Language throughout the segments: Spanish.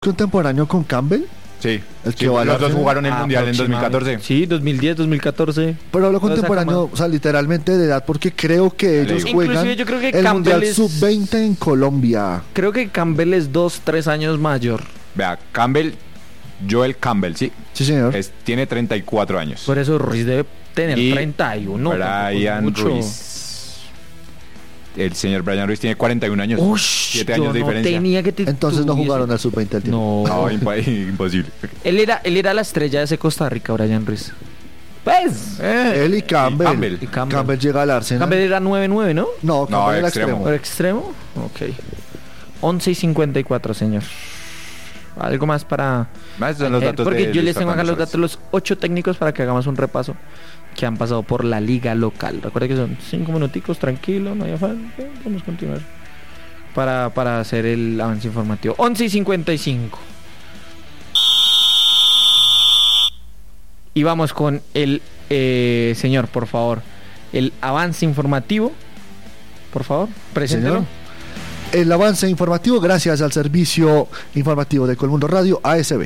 contemporáneo con Campbell. Sí, El que va a los dos Arsenal. jugaron el Mundial en 2014. Sí, 2010, 2014. Pero hablo Toda esa contemporáneo, o sea, literalmente de edad, porque creo que ellos Inclusive juegan yo creo que el Campbell Mundial es- Sub-20 en Colombia. Creo que Campbell es 2-3 años mayor. Vea, Joel Campbell, sí, Sí, señor. tiene 34 años. Por eso Ruiz debe tener Y 31. Brian mucho. Ruiz. El señor Brian Ruiz tiene 41 años. Ush, 7 yo años de no diferencia. tenía que Entonces no jugaron al Sub-20 al tiempo. No. No, imposible. Él era la estrella de ese Costa Rica, Brian Ruiz. Pues. Él y Campbell. Y Campbell llega al Arsenal. Campbell era 9-9, ¿no? No, Campbell era extremo. ¿Era extremo? Ok. 11:54, señor. Algo más para... Más son los datos porque de yo Luis les tengo acá Fernando los datos, los 8 técnicos para que hagamos un repaso que han pasado por la liga local. Recuerda que son 5 minuticos, tranquilo, no hay afán. Vamos a continuar para hacer el avance informativo. 11:55. Y vamos con el señor, por favor. El avance informativo. Por favor, preséntelo. Señor. El avance informativo gracias al servicio informativo de Colmundo Radio ASB.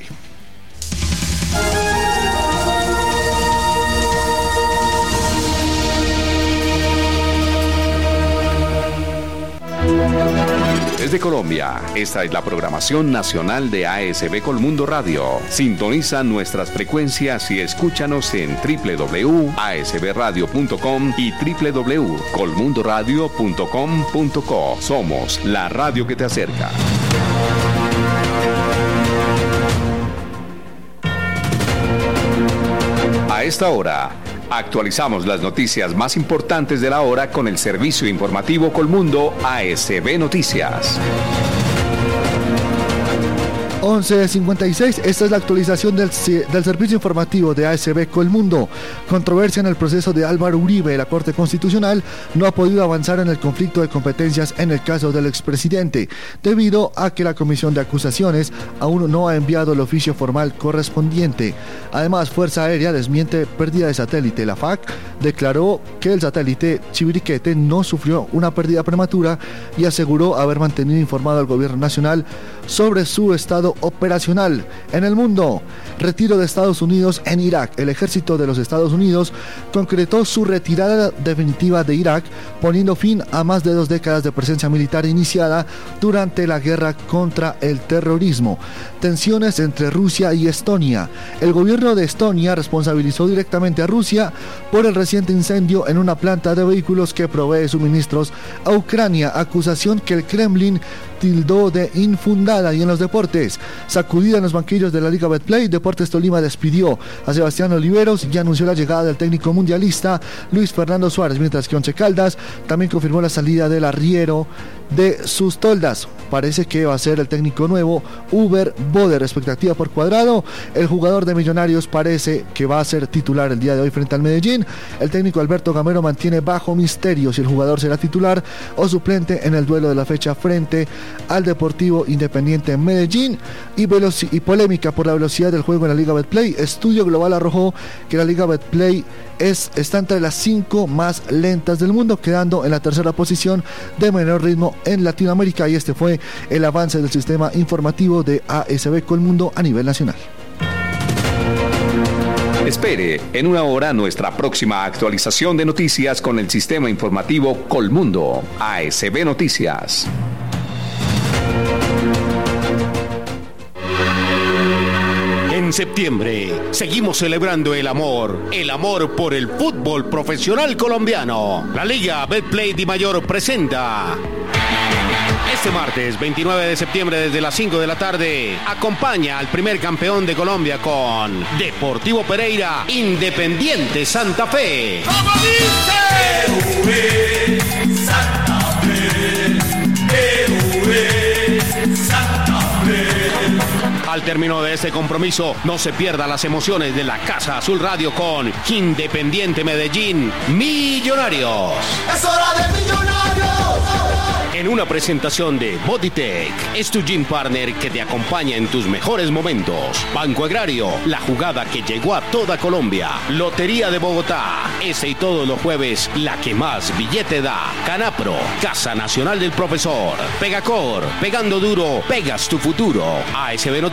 Desde Colombia, esta es la programación nacional de ASB Colmundo Radio. Sintoniza nuestras frecuencias y escúchanos en www.asbradio.com y www.colmundoradio.com.co. Somos la radio que te acerca. A esta hora, actualizamos las noticias más importantes de la hora con el servicio informativo Colmundo ASB Noticias. 11:56, esta es la actualización del servicio informativo de ASB Colmundo. Controversia en el proceso de Álvaro Uribe. La Corte Constitucional no ha podido avanzar en el conflicto de competencias en el caso del expresidente, debido a que la Comisión de Acusaciones aún no ha enviado el oficio formal correspondiente. Además, Fuerza Aérea desmiente pérdida de satélite. La FAC declaró que el satélite Chiviriquete no sufrió una pérdida prematura y aseguró haber mantenido informado al gobierno nacional sobre su estado operacional. En el mundo, retiro de Estados Unidos en Irak. El ejército de los Estados Unidos concretó su retirada definitiva de Irak, poniendo fin a más de 2 décadas de presencia militar iniciada durante la guerra contra el terrorismo. Tensiones entre Rusia y Estonia. El gobierno de Estonia responsabilizó directamente a Rusia por el reciente incendio en una planta de vehículos que provee suministros a Ucrania, acusación que el Kremlin tildó de infundada. Y en los deportes, sacudida en los banquillos de la Liga Betplay, Deportes Tolima despidió a Sebastián Oliveros y anunció la llegada del técnico mundialista Luis Fernando Suárez, mientras que Once Caldas también confirmó la salida del arriero de sus toldas. Parece que va a ser el técnico nuevo Uber Boder. Expectativa por Cuadrado. El jugador de Millonarios parece que va a ser titular el día de hoy frente al Medellín. El técnico Alberto Gamero mantiene bajo misterio si el jugador será titular o suplente en el duelo de la fecha frente al Deportivo Independiente Medellín. Y polémica por la velocidad del juego en la Liga Betplay. Estudio Global arrojó que la Liga Betplay está entre las 5 más lentas del mundo, quedando en la tercera posición de menor ritmo en Latinoamérica. Y este fue el avance del sistema informativo de ASB Colmundo a nivel nacional. Espere en una hora nuestra próxima actualización de noticias con el sistema informativo Colmundo ASB Noticias. En septiembre seguimos celebrando el amor por el fútbol profesional colombiano. La Liga Betplay Di Mayor presenta este martes 29 de septiembre desde las 5 de la tarde. Acompaña al primer campeón de Colombia con Deportivo Pereira, Independiente Santa Fe. ¡Como dice! Santa Fe, Santa Fe. Al término de este compromiso, no se pierda las emociones de la Casa Azul Radio con Independiente Medellín, Millonarios. ¡Es hora de Millonarios! En una presentación de Bodytech, es tu gym partner que te acompaña en tus mejores momentos. Banco Agrario, la jugada que llegó a toda Colombia. Lotería de Bogotá, ese y todos los jueves, la que más billete da. Canapro, Casa Nacional del Profesor. Pegacor, pegando duro, pegas tu futuro. ASB Noticias.